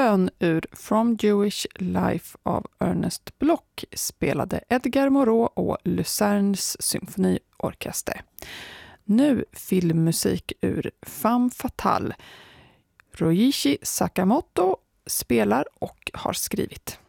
bön ur From Jewish Life av Ernest Bloch spelade Edgar Moreau och Lucernes symfoniorkester. Nu filmmusik ur Femme Fatale. Ryuichi Sakamoto spelar och har skrivit.